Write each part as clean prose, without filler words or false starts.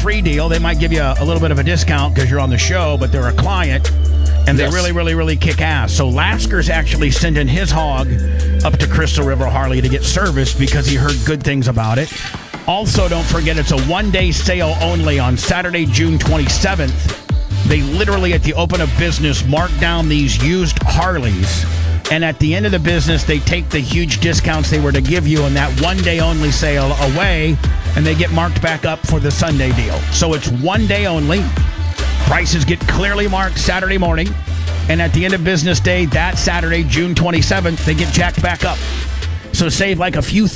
free deal. They might give you a little bit of a discount because you're on the show, but they're a client, and they really, really, really kick ass. So Lasker's actually sending his hog up to Crystal River Harley to get serviced because he heard good things about it. Also, don't forget, it's a one-day sale only on Saturday, June 27th. They literally, at the open of business, mark down these used Harleys. And at the end of the business, they take the huge discounts they were to give you on that one-day-only sale away, and they get marked back up for the Sunday deal. So it's one day only. Prices get clearly marked Saturday morning. And at the end of business day, that Saturday, June 27th, they get jacked back up. So save like a few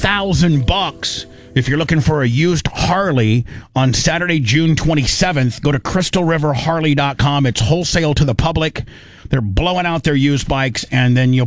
$1,000 if you're looking for a used Harley on Saturday, June 27th. Go to crystalriverharley.com. It's wholesale to the public. They're blowing out their used bikes, and then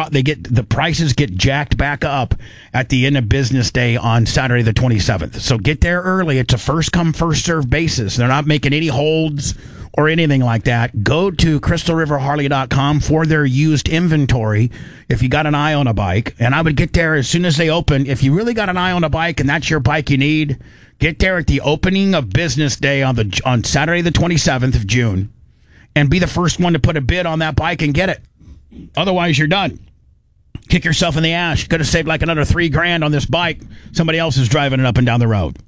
the prices get jacked back up at the end of business day on Saturday the 27th. So get there early. It's a first-come, first-served basis. They're not making any holds or anything like that. Go to crystalriverharley.com for their used inventory if you got an eye on a bike. And I would get there as soon as they open. If you really got an eye on a bike and that's your bike you need, get there at the opening of business day on Saturday the 27th of June. And be the first one to put a bid on that bike and get it. Otherwise, you're done. Kick yourself in the ass. You could have saved like another $3,000 on this bike. Somebody else is driving it up and down the road.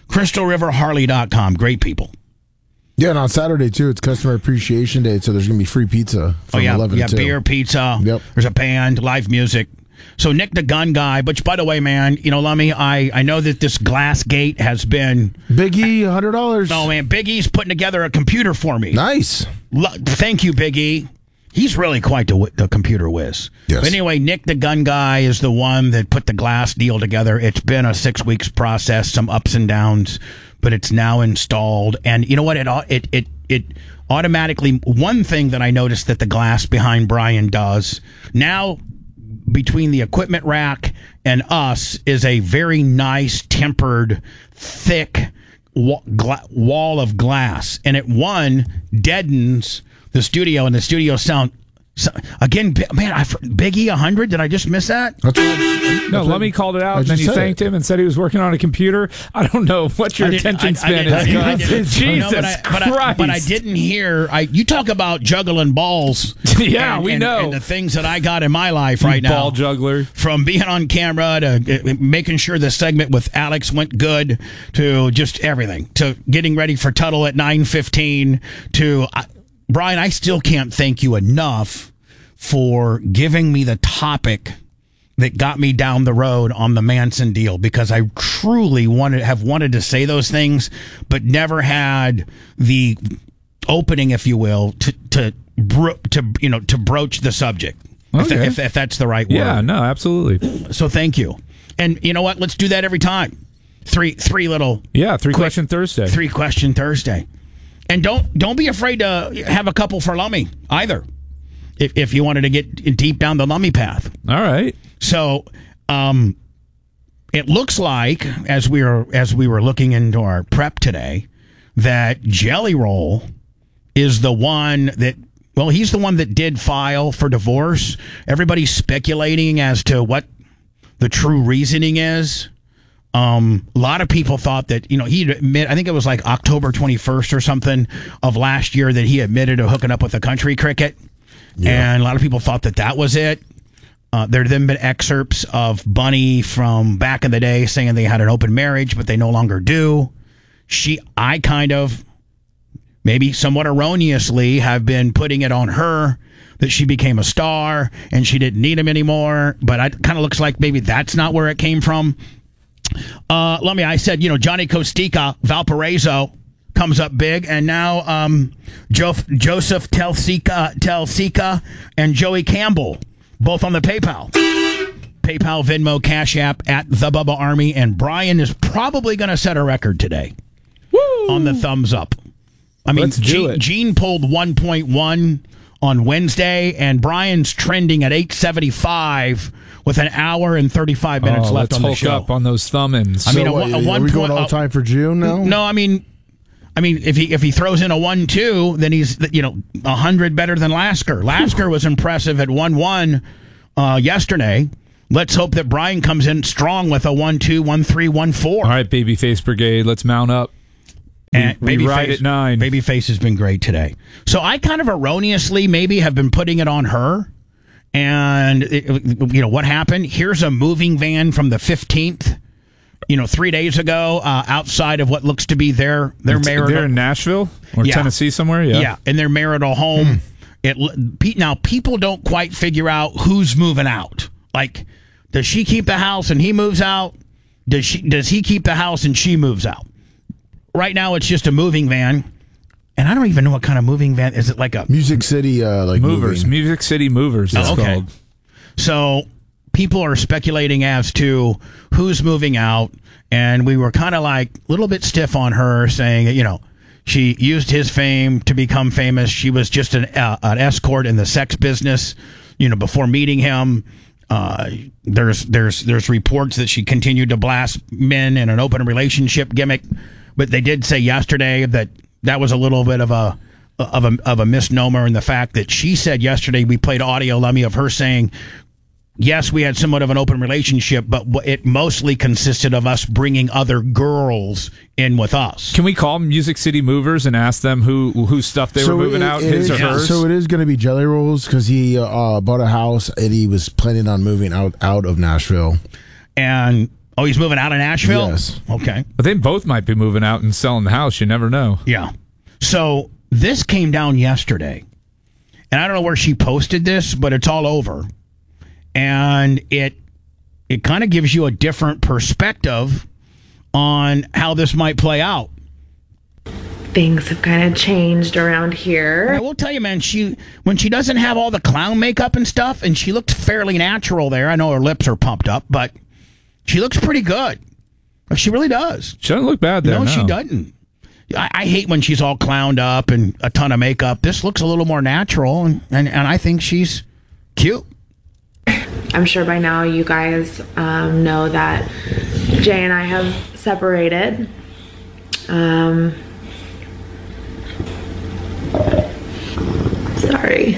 CrystalRiverHarley.com. Great people. Yeah, and on Saturday, too, it's Customer Appreciation Day, so there's going to be free pizza from 11 to 2. Beer, pizza. Yep. There's a band, live music. So Nick the Gun Guy, which, by the way, man, Lummy, I know that this glass gate has been... Big E, $100. No, man, Big E's putting together a computer for me. Nice. Thank you, Big E. He's really quite the computer whiz. Yes. But anyway, Nick the Gun Guy is the one that put the glass deal together. It's been a 6 weeks process, some ups and downs, but it's now installed. And you know what? It automatically... One thing that I noticed that the glass behind Brian does now... between the equipment rack and us is a very nice, tempered, thick wall of glass. And it, deadens the studio and the studio sound. So, again, man, Big E 100? Did I just miss that? No, Lummy called it out, and then you thanked him and said he was working on a computer. I don't know what your attention span is. Jesus Christ. But I didn't hear. You talk about juggling balls. Yeah, we know. And the things that I got in my life right now. Ball juggler. From being on camera to making sure the segment with Alex went good to just everything. To getting ready for Tuttle at 9:15 to... Brian, I still can't thank you enough for giving me the topic that got me down the road on the Manson deal, because I truly have wanted to say those things, but never had the opening, if you will, to broach the subject. Okay. If that's the right word. Yeah, no, absolutely. So thank you. And you know what? Let's do that every time. Three question Thursday. 3 question Thursday. And don't be afraid to have a couple for Lummy either, if you wanted to get deep down the Lummy path. All right. So, it looks like as we were looking into our prep today, that Jelly Roll is the one that. Well, he's the one that did file for divorce. Everybody's speculating as to what the true reasoning is. A lot of people thought that, he'd admit, I think it was like October 21st or something of last year that he admitted to hooking up with a country cricket. Yeah. And a lot of people thought that was it. There have then been excerpts of Bunny from back in the day saying they had an open marriage, but they no longer do. I kind of, maybe somewhat erroneously, have been putting it on her that she became a star and she didn't need him anymore. But it kind of looks like maybe that's not where it came from. I said, Johnny Costica, Valparaiso, comes up big, and now Joseph Telsica and Joey Campbell, both on the PayPal, Venmo, Cash App at the Bubba Army, and Brian is probably going to set a record today. Woo! On the thumbs up. I mean, Gene pulled 1.1 on Wednesday, and Brian's trending at 875 with an hour and 35 minutes left on the show. Let's hulk up on those thumb-ins. I mean, are we going all time for June now? No, I mean, if he throws in a 1-2, then he's 100 better than Lasker. Lasker was impressive at 1-1 yesterday. Let's hope that Brian comes in strong with a 1-2, 1-3, 1-4. All right, Babyface Brigade, let's mount up. And we ride at 9. Babyface has been great today. So I kind of erroneously maybe have been putting it on her. And, what happened? Here's a moving van from the 15th, 3 days ago, outside of what looks to be their marital. They're in Nashville or Tennessee somewhere? Yeah, in their marital home. Now, people don't quite figure out who's moving out. Like, does she keep the house and he moves out? Does he keep the house and she moves out? Right now, it's just a moving van, and I don't even know what kind of moving van. Is it like a Music City Movers? Moving. Music City Movers. It's called. So people are speculating as to who's moving out, and we were kind of like a little bit stiff on her, saying she used his fame to become famous. She was just an escort in the sex business, before meeting him. There's reports that she continued to blast men in an open relationship gimmick. But they did say yesterday that was a little bit of a misnomer in the fact that she said yesterday, we played audio, Lemmy, of her saying, yes, we had somewhat of an open relationship, but it mostly consisted of us bringing other girls in with us. Can we call Music City Movers and ask them whose stuff they were moving out, his or hers? So it is going to be Jelly Rolls because he bought a house and he was planning on moving out of Nashville. And... Oh, he's moving out of Nashville? Yes. Okay. But they both might be moving out and selling the house. You never know. Yeah. So this came down yesterday. And I don't know where she posted this, but it's all over. And it kind of gives you a different perspective on how this might play out. Things have kind of changed around here. I will tell you, man, when she doesn't have all the clown makeup and stuff, and she looks fairly natural there. I know her lips are pumped up, but... she looks pretty good. She really does. She doesn't look bad there. No, she doesn't. I hate when she's all clowned up and a ton of makeup. This looks a little more natural, and I think she's cute. I'm sure by now you guys know that Jay and I have separated. Sorry.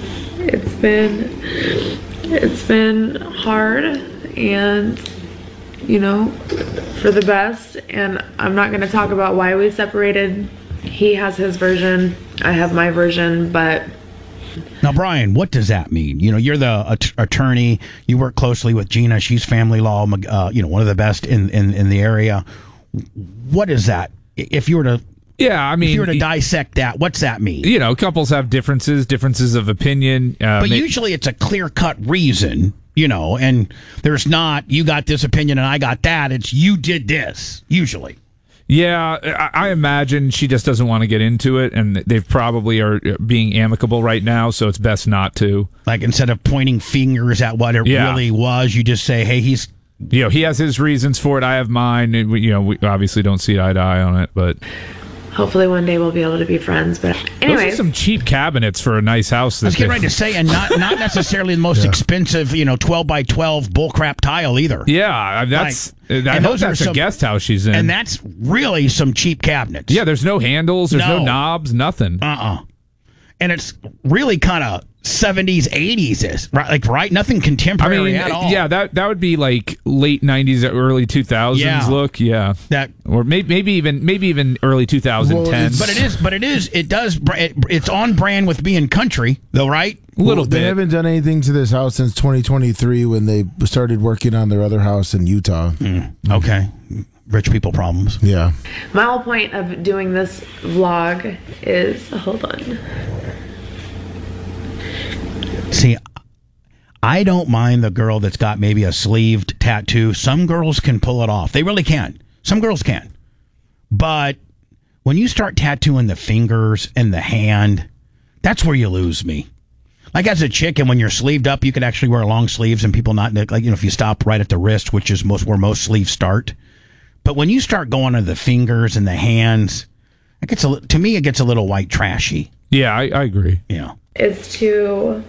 It's been hard and... for the best, and I'm not going to talk about why we separated. He has his version, I have my version, but... Now, Brian, what does that mean? You're the attorney, you work closely with Gina, she's family law, one of the best in the area. What is that? If you were to... Yeah, I mean... if you were to dissect that, what's that mean? Couples have differences of opinion. But usually it's a clear-cut reason... and there's not, you got this opinion and I got that. It's you did this, usually. Yeah, I imagine she just doesn't want to get into it, and they probably are being amicable right now, so it's best not to. Like, instead of pointing fingers at what it really was, you just say, hey, he's... he has his reasons for it, I have mine. We obviously don't see eye to eye on it, but... hopefully one day we'll be able to be friends. But anyways, those are some cheap cabinets for a nice house. I was getting ready to say, and not necessarily the most expensive, 12 by 12 bullcrap tile either. Yeah, that's a guest house she's in, and that's really some cheap cabinets. Yeah, there's no handles, there's no knobs, nothing. And it's really kind of 70s, 80s, right? Nothing contemporary at all. Yeah, that would be like late 90s, early 2000s look. Yeah, or maybe even early 2010s. But it's on brand with being country, though, right? A little bit. They haven't done anything to this house since 2023 when they started working on their other house in Utah. Okay. Rich people problems. Yeah. My whole point of doing this vlog is, hold on. See, I don't mind the girl that's got maybe a sleeved tattoo. Some girls can pull it off. They really can. Some girls can. But when you start tattooing the fingers and the hand, that's where you lose me. Like as a chick, and when you're sleeved up, you can actually wear long sleeves, and people not like if you stop right at the wrist, which is where most sleeves start. But when you start going to the fingers and the hands, to me it gets a little white trashy. Yeah, I agree. Yeah, is to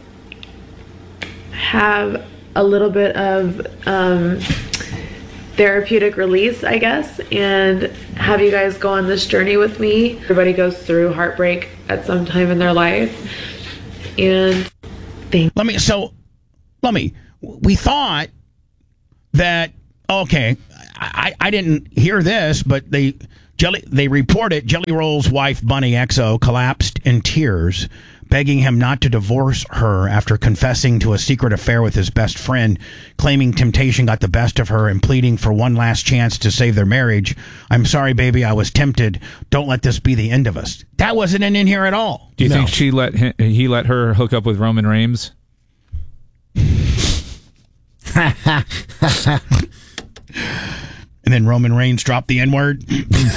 have a little bit of therapeutic release, I guess, and have you guys go on this journey with me. Everybody goes through heartbreak at some time in their life, and we thought that, okay, I didn't hear this, but They reported Jelly Roll's wife, Bunny XO, collapsed in tears, begging him not to divorce her after confessing to a secret affair with his best friend, claiming temptation got the best of her and pleading for one last chance to save their marriage. I'm sorry, baby, I was tempted. Don't let this be the end of us. That wasn't in here at all. Do you think he let her hook up with Roman Reigns? And then Roman Reigns dropped the N-word?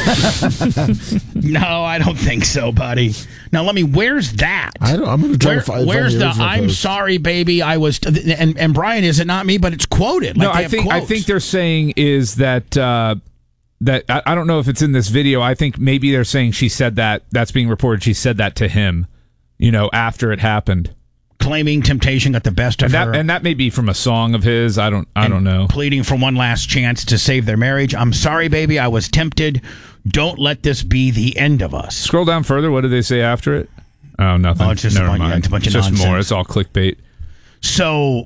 No, I don't think so, buddy. Now, where's that? I'm going to try to find where's the I'm post. Sorry, baby, I was... And Brian, is it not me, but it's quoted. No, I think they're saying is that... that I don't know if it's in this video. I think maybe they're saying she said that. That's being reported. She said that to him, after it happened. Claiming temptation got the best of her. And that may be from a song of his. I don't know. Pleading for one last chance to save their marriage. I'm sorry, baby. I was tempted. Don't let this be the end of us. Scroll down further. What do they say after it? Oh, nothing. Oh, it's just Never mind. Yeah, it's a bunch of just nonsense. More. It's all clickbait. So,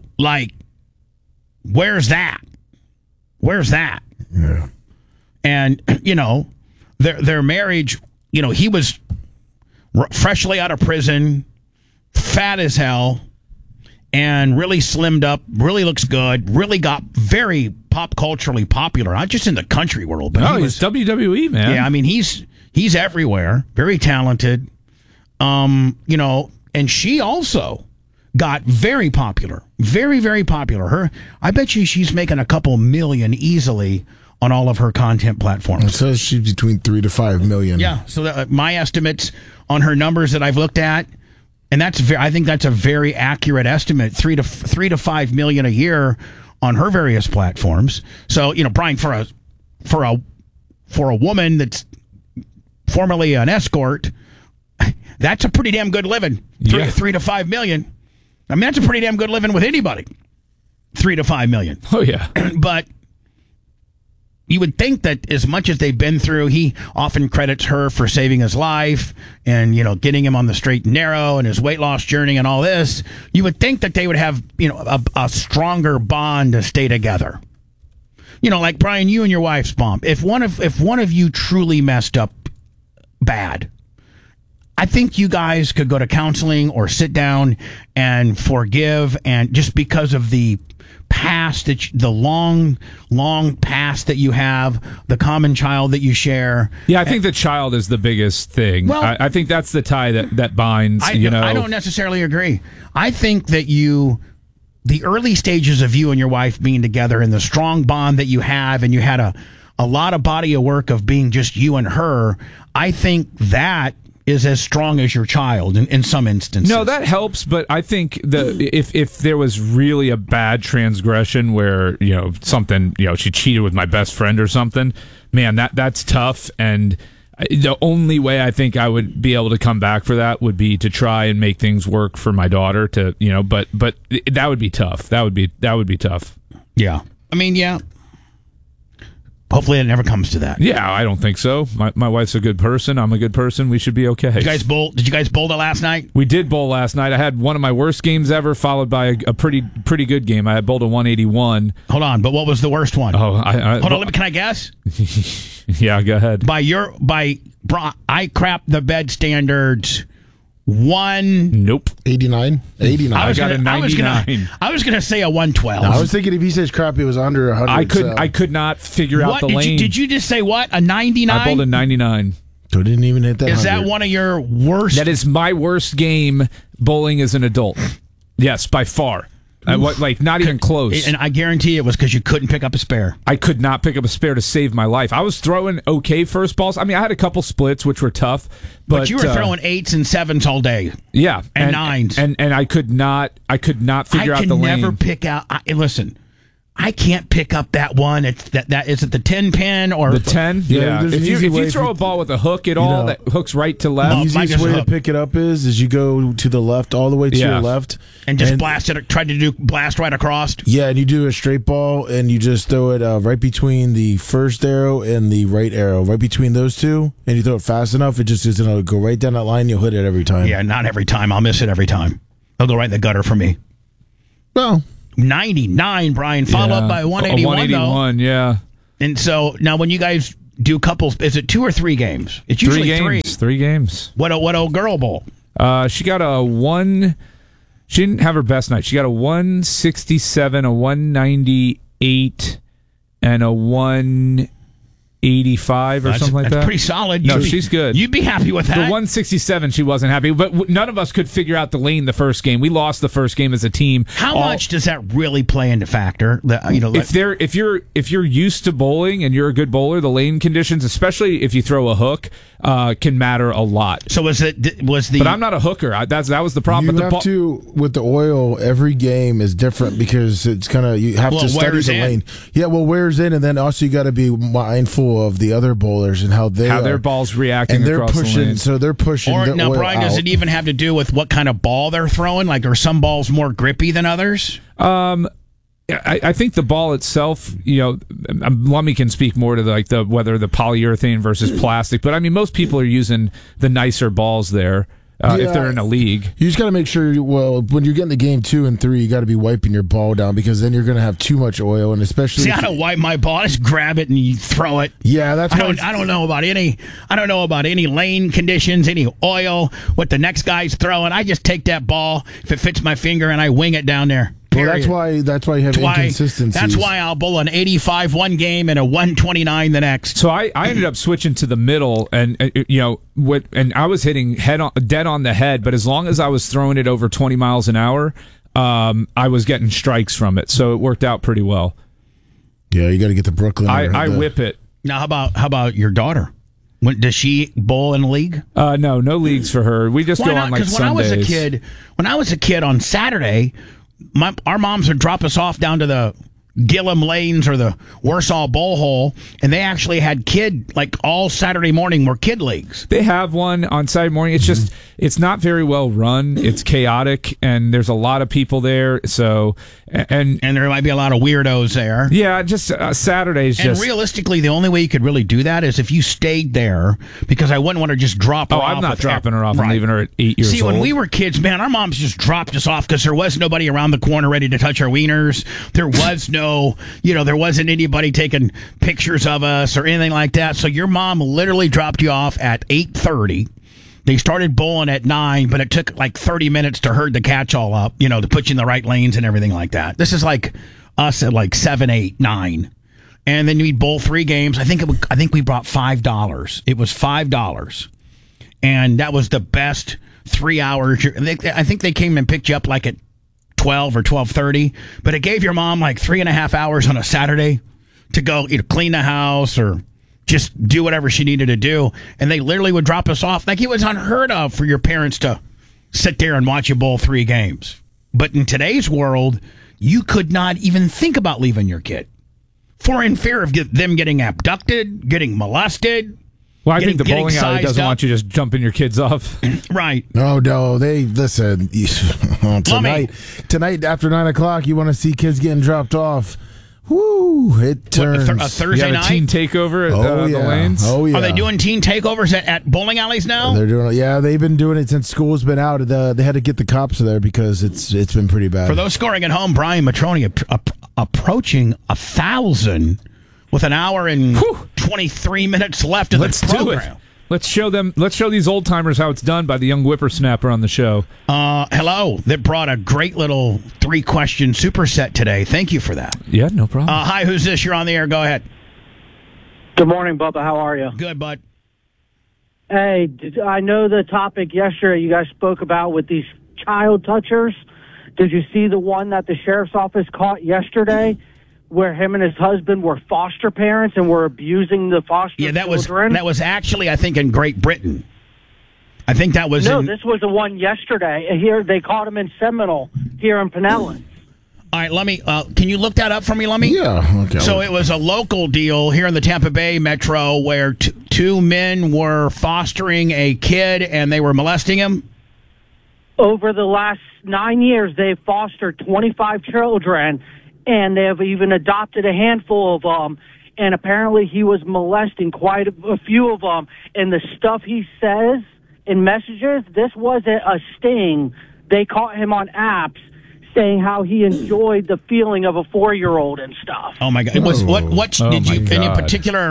where's that? Where's that? Yeah. And, their marriage, he was freshly out of prison, fat as hell, and really slimmed up, really looks good, really got very pop culturally popular, not just in the country world, but he's WWE, man. Yeah, I mean, he's everywhere, very talented, and she also got very popular, very, very popular. I bet you she's making a couple million easily on all of her content platforms. It says she's between 3 to 5 million. Yeah, so my estimates on her numbers that I've looked at, and I think that's a very accurate estimate, 3 to 5 million a year on her various platforms. So, Brian, for a woman that's formerly an escort, that's a pretty damn good living. 3 to 5 million. I mean, that's a pretty damn good living with anybody. 3 to 5 million. Oh yeah, but. You would think that as much as they've been through, he often credits her for saving his life and, getting him on the straight and narrow and his weight loss journey and all this. You would think that they would have, a stronger bond to stay together. Like Brian, you and your wife's bond. If one of you truly messed up bad, I think you guys could go to counseling or sit down and forgive, and just because of the past, the long past that you have, the common child that you share. Yeah, I think the child is the biggest thing. Well, I think that's the tie that binds. I don't necessarily agree. I think that the early stages of you and your wife being together and the strong bond that you have, and you had a lot of body of work of being just you and her, I think that is as strong as your child in some instances. No, that helps, but I think if there was really a bad transgression where, something, she cheated with my best friend or something, man, that's tough. And the only way I think I would be able to come back for that would be to try and make things work for my daughter but that would be tough. That would be tough. Yeah. I mean, yeah. Hopefully it never comes to that. Yeah, I don't think so. My wife's a good person. I'm a good person. We should be okay. Did you guys bowl it last night? We did bowl last night. I had one of my worst games ever, followed by a pretty good game. I had bowled a 181. Hold on, but what was the worst one? Oh, hold on. Can I guess? Yeah, go ahead. I crap the bed standards. Nope. 89. I got a 99. I was gonna say a 112. No, I was thinking if he says crap, it was under 100. I could not figure out the lane. Did you just say what? A 99? I bowled a 99. So it didn't even hit that. Is 100. that one of your worst? That is my worst game bowling as an adult. Yes, by far. Not even close. And I guarantee it was because you couldn't pick up a spare. I could not pick up a spare to save my life. I was throwing okay first balls. I mean, I had a couple splits, which were tough. But you were throwing 8s and 7s all day. Yeah. And 9s. And I could not figure out the lane. I can never pick out... Listen, I can't pick up that one. It's that is it the 10 pin or the 10? Yeah. If you throw a ball with a hook at all that hooks right to left, the easiest way to pick it up is you go to the left, all the way to your left, and just blast it. Try to blast right across. Yeah, and you do a straight ball, and you just throw it right between the first arrow and the right arrow, right between those two, and you throw it fast enough. It just is going to go right down that line. You'll hit it every time. Yeah, not every time. I'll miss it every time. It'll go right in the gutter for me. Well. 99, Brian, followed up by 181. 181, yeah. And so now when you guys do couples. Is it 2 or 3 games? It's usually 3. 3 games. What old girl bowl? She got a 1. She didn't have her best night. She got a 167, a 198, and a 185 or something like that. That's pretty solid. No, she's good. You'd be happy with that. The 167, she wasn't happy, but none of us could figure out the lane the first game. We lost the first game as a team. How much does that really play into factor? If you're used to bowling and you're a good bowler, the lane conditions, especially if you throw a hook, can matter a lot. So But I'm not a hooker. That was the problem. With the oil, every game is different because it's kind of you have to study the lane. Yeah, well, wears in, and then also you got to be mindful of the other bowlers and how their balls reacting, and they're pushing. The lane. So they're pushing. Now, Brian, does it even have to do with what kind of ball they're throwing? Like, are some balls more grippy than others? I think the ball itself, Lummy can speak more to whether the polyurethane versus plastic, but I mean most people are using the nicer balls there. If they're in a league, you just got to make sure. When you're getting the game 2 and 3, you got to be wiping your ball down because then you're going to have too much oil, and especially. See, I don't wipe my ball. I just grab it and you throw it. Yeah, that's. I don't know about any. I don't know about any lane conditions, any oil, what the next guy's throwing. I just take that ball if it fits my finger and I wing it down there. Period. Well, that's why you have inconsistencies. That's why I'll bowl an 85 one game and a 129 the next. So I ended up switching to the middle, and and I was hitting dead on the head, but as long as I was throwing it over 20 miles an hour, I was getting strikes from it, so it worked out pretty well. Yeah, you got to get the Brooklyn. I whip it. Now, how about your daughter? Does she bowl in a league? No leagues for her. We just go on like Sundays. When I was a kid on Saturday. Our moms would drop us off down to the Gillum Lanes or the Warsaw Bowl Hole, and they actually had all Saturday morning were kid leagues. They have one on Saturday morning. It's just it's not very well run. It's chaotic, and there's a lot of people there. So and there might be a lot of weirdos there. Yeah, just Saturdays. And realistically, the only way you could really do that is if you stayed there, because I wouldn't want to just drop her off. I'm not dropping her off and leaving her at 8 years old. See, when we were kids, man, our moms just dropped us off because there was nobody around the corner ready to touch our wieners. There was there wasn't anybody taking pictures of us or anything like that. So your mom literally dropped you off at 8:30. They started bowling at 9, but it took like 30 minutes to herd the catch all up, to put you in the right lanes and everything like that. This is like us at like 7, 8, 9. And then we'd bowl 3 games. I think we brought $5. It was $5. And that was the best 3 hours. I think they came and picked you up like at 12 or 12:30, but it gave your mom like 3.5 hours on a Saturday to go clean the house or just do whatever she needed to do. And they literally would drop us off. Like, it was unheard of for your parents to sit there and watch you bowl 3 games. But in today's world, you could not even think about leaving your kid in fear of them getting abducted, getting molested. Well, I think the bowling alley doesn't want you just jumping your kids off. Right. No, they listen. Tonight after 9 o'clock, you want to see kids getting dropped off. Woo! It turns. A Thursday night? Teen takeover at the lanes? Oh, yeah. Are they doing teen takeovers at bowling alleys now? They're doing it. Yeah, they've been doing it since school's been out. They had to get the cops there because it's been pretty bad. For those scoring at home, Brian Matroni approaching 1,000 with an hour and 23 minutes left of the program. Do it. Let's show these old timers how it's done by the young whippersnapper on the show. Hello. That brought a great little 3-question superset today. Thank you for that. Yeah, no problem. Hi, who's this? You're on the air. Go ahead. Good morning, Bubba. How are you? Good, bud. Hey, I know the topic yesterday you guys spoke about with these child touchers. Did you see the one that the sheriff's office caught yesterday? Where him and his husband were foster parents and were abusing the foster children? That was actually, I think, in Great Britain. I think that was this was the one yesterday. Here, they caught him in Seminole, here in Pinellas. All right, let me. Can you look that up for me, Lummy? Yeah. Okay. So it was a local deal here in the Tampa Bay metro where 2 men were fostering a kid and they were molesting him? Over the last 9 years, they've fostered 25 children, and they have even adopted a handful of them. And apparently he was molesting quite a few of them. And the stuff he says in messages, this wasn't a sting. They caught him on apps saying how he enjoyed the feeling of a 4-year-old and stuff. Oh, my God. It was, what did you, any particular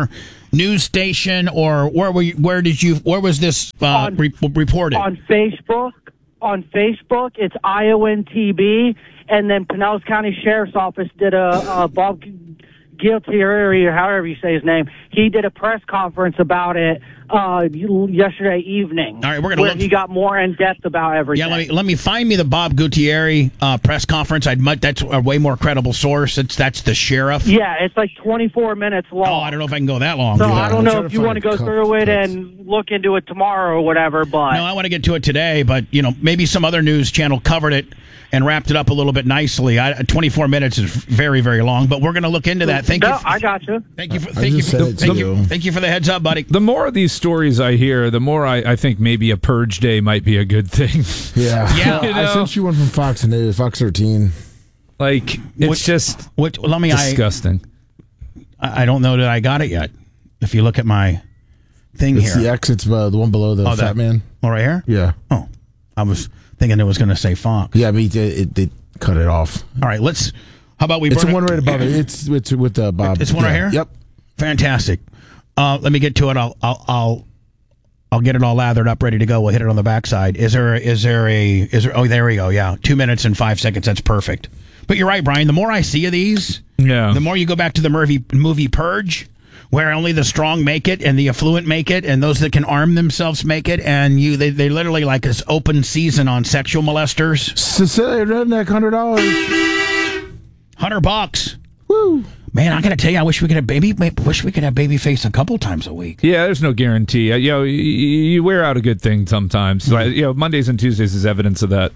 news station, or where was this reported? On Facebook. On Facebook, it's IONTB, and then Pinellas County Sheriff's Office did a Bob Gualtieri, or however you say his name. He did a press conference about it yesterday evening. All right, we're gonna he got more in depth about everything. Yeah, let me find me the Bob Gualtieri press conference. That's a way more credible source. That's the sheriff. Yeah, it's like 24 minutes long. Oh, I don't know if I can go that long. So I don't know if you want to go through it and look into it tomorrow or whatever. But no, I want to get to it today. But maybe some other news channel covered it and wrapped it up a little bit nicely. 24 minutes is very, very long, but we're going to look into that. Thank you. I got you. Thank you for the heads up, buddy. The more of these stories I hear, the more I think maybe a purge day might be a good thing. Yeah. I sent you one from Fox News, Fox 13. Like, it's disgusting. I don't know that I got it yet. If you look at my thing it's here. The X, it's the one below the fat man. Oh, right here? Yeah. Oh, I was thinking it was going to say Fox. Yeah, but they cut it off. All right, how about we It's the one right above it. It's with Bob. It's one right here? Yep. Fantastic. Let me get to it. I'll get it all lathered up, ready to go. We'll hit it on the backside. Is there? Oh, there we go. Yeah, 2 minutes and 5 seconds. That's perfect. But you're right, Brian. The more I see of these, the more you go back to the movie Purge, where only the strong make it and the affluent make it, and those that can arm themselves make it, and they literally like this open season on sexual molesters. Cecilia Redneck, $100. $100. Woo. Man, I gotta tell you, I wish we could have Babyface a couple times a week. Yeah, there's no guarantee. You wear out a good thing sometimes. Mondays and Tuesdays is evidence of that.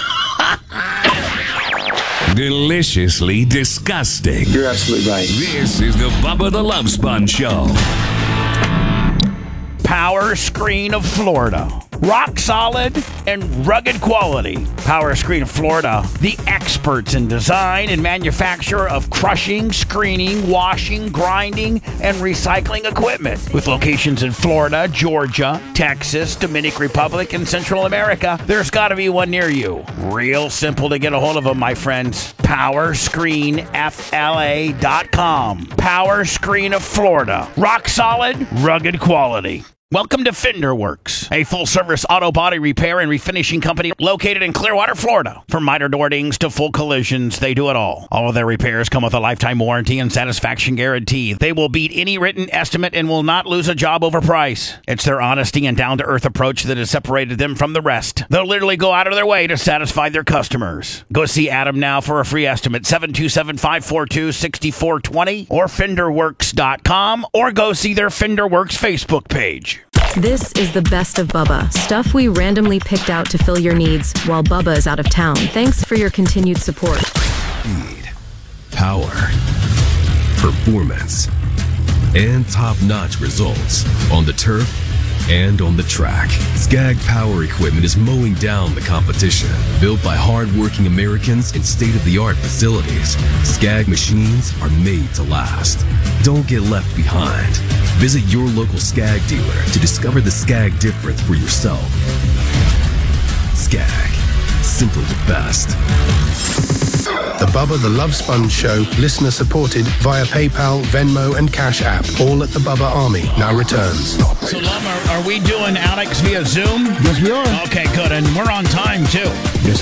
Deliciously disgusting. You're absolutely right. This is the Bubba the Love Sponge Show. Power Screen of Florida. Rock solid and rugged quality. Power Screen of Florida, the experts in design and manufacture of crushing, screening, washing, grinding, and recycling equipment. With locations in Florida, Georgia, Texas, Dominican Republic, and Central America, there's got to be one near you. Real simple to get a hold of them, my friends. PowerscreenFLA.com. Power Screen of Florida. Rock solid, rugged quality. Welcome to FenderWorks, a full-service auto body repair and refinishing company located in Clearwater, Florida. From miter door dings to full collisions, they do it all. All of their repairs come with a lifetime warranty and satisfaction guarantee. They will beat any written estimate and will not lose a job over price. It's their honesty and down-to-earth approach that has separated them from the rest. They'll literally go out of their way to satisfy their customers. Go see Adam now for a free estimate, 727-542-6420 or FenderWorks.com, or go see their FenderWorks Facebook page. This is the best of Bubba. Stuff we randomly picked out to fill your needs while Bubba is out of town. Thanks for your continued support. Speed, power, performance, and top-notch results on the turf and on the track. Skag Power Equipment is mowing down the competition. Built by hard-working Americans in state-of-the-art facilities, Skag machines are made to last. Don't get left behind. Visit your local Skag dealer to discover the Skag difference for yourself. Skag, simply the best. The Bubba the Love Sponge Show, listener supported via PayPal, Venmo, and Cash App. All at the Bubba Army now returns. So, Lum, are we doing Alex via Zoom? Yes, we are. Okay, good. And we're on time, too. Yes,